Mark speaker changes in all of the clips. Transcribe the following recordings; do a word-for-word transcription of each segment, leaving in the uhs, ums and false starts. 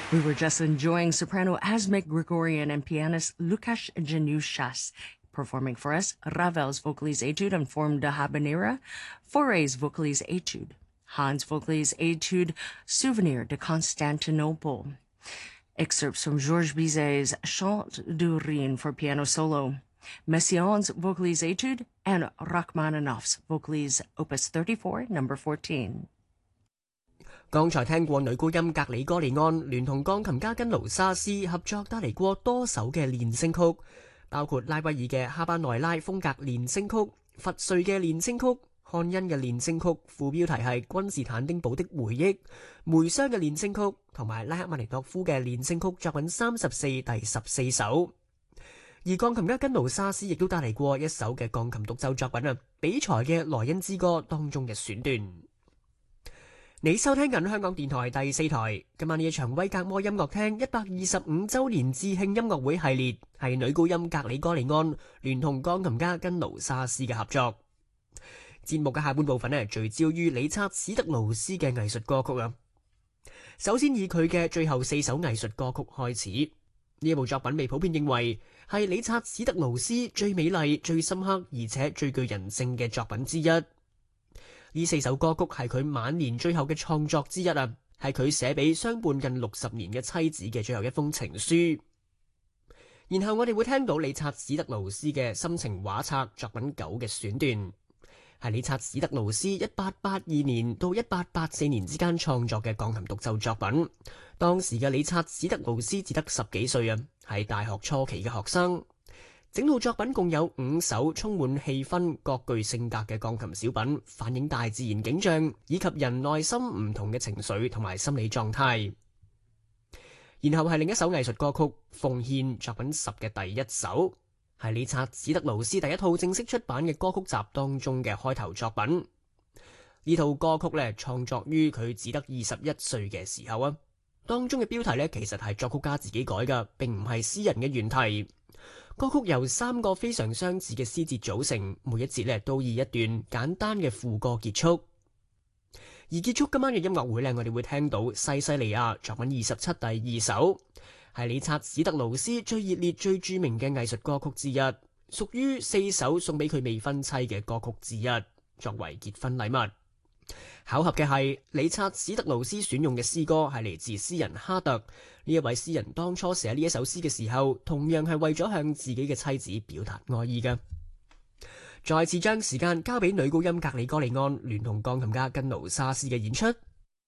Speaker 1: We were just enjoying soprano Asmik Grigorian and pianist Lukasz Januszas performing for us Ravel's Vocalise Etude and Forme de Habanera, Fauré's Vocalise Etude, Hans Vocalise Etude Souvenir de Constantinople, excerpts from Georges Bizet's Chant du Rhin for piano solo, Messiaen's Vocalise Etude, and Rachmaninoff's Vocalise Opus thirty-four, number fourteen.
Speaker 2: 剛才聽過女高音格里哥利安聯同鋼琴家根勞沙斯合作帶嚟過多首嘅練聲曲，包括拉威爾嘅哈巴內拉風格練聲曲、佛瑞嘅練聲曲、漢恩嘅練聲曲，副標題係君士坦丁堡的回憶、梅商嘅練聲曲，同埋拉赫曼尼諾夫嘅練聲曲作品三十四第十四首。而鋼琴家根勞沙斯亦都帶嚟過一首嘅鋼琴獨奏作品啊，比才嘅萊茵之歌當中嘅選段。你收聽緊香港電台第四台，今晚呢一場威格摩音樂廳一百二十五週年致慶音樂會系列係女高音格里哥利安聯同鋼琴家根勞沙斯嘅合作。節目嘅下半部分呢，聚焦於理察史特勞斯嘅藝術歌曲啊。首先以佢嘅最後四首藝術歌曲開始，呢一部作品被普遍認為係理察史特勞斯最美麗、最深刻而且最具人性嘅作品之一。呢四首歌曲係佢晚年最後嘅創作之一啊，係佢寫俾相伴近六十年嘅妻子嘅最後一封情書。然後我哋會聽到理察史特勞斯嘅心情畫冊作品九嘅選段，係理察史特勞斯一八八二年到一八八四年之間創作嘅鋼琴獨奏作品。當時嘅理察史特勞斯只得十幾歲啊，係大學初期嘅學生。整套作品共有五首充滿氣氛、各具性格嘅鋼琴小品，反映大自然景象以及人內心唔同嘅情緒同埋心理狀態。然後係另一首藝術歌曲《奉獻》作品十嘅第一首，係理察史特勞斯第一套正式出版嘅歌曲集當中嘅開頭作品。呢套歌曲咧創作於佢只得二十一歲嘅時候啊，當中嘅標題咧其實係作曲家自己改㗎，並唔係詩人嘅原題。歌曲由三個非常相似嘅詩節組成，每一節咧都以一段簡單嘅副歌結束。而結束今晚嘅音樂會咧，我哋會聽到西西里亞作品二十七第二首，係理察史特勞斯最熱烈、最著名嘅藝術歌曲之一，屬於四首送俾佢未婚妻嘅歌曲之一，作為結婚禮物。巧合嘅係，理察史特勞斯選用嘅詩歌係嚟自詩人哈特。呢一位詩人當初寫呢一首詩嘅時候，同樣係為咗向自己嘅妻子表達愛意嘅。再次將時間交俾女高音格里哥利安聯同鋼琴家根勞沙斯嘅演出。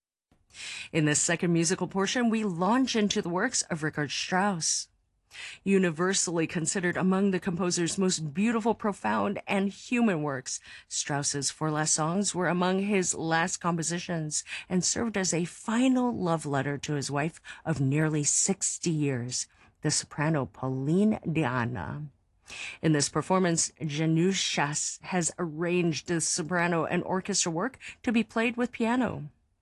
Speaker 1: In the second musical portion, we launch into the works of Richard Strauss. Universally considered among the composer's most beautiful, profound, and human works, Strauss's Four Last Songs were among his last compositions and served as a final love letter to his wife of nearly sixty years, the soprano Pauline Diana. In this performance, Januszas has arranged the soprano and orchestra work to be played with piano.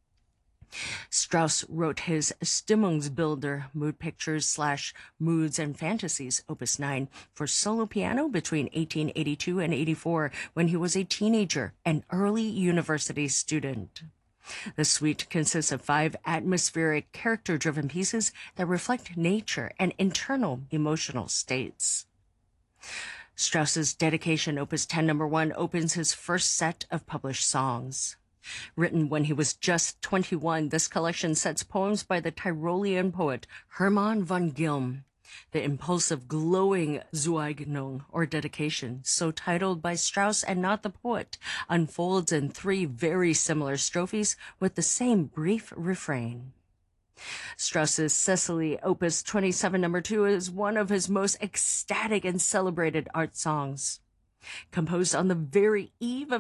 Speaker 1: Strauss wrote his Stimmungsbilder, mood pictures slash moods and fantasies, opus nine, for solo piano between eighteen eighty-two and eighty-four, when he was a teenager, an early university student. The suite consists of five atmospheric, character-driven pieces that reflect nature and internal emotional states. Strauss's Dedication, opus ten, number one, opens his first set of published songs. Written when he was just twenty-one, this collection sets poems by the Tyrolean poet Hermann von Gilm. The impulsive, glowing Zueignung, or dedication, so titled by Strauss and not the poet, unfolds in three very similar strophes with the same brief refrain. Strauss's Cecily, opus twenty-seven, number two, is one of his most ecstatic and celebrated art songs. Composed on the very eve of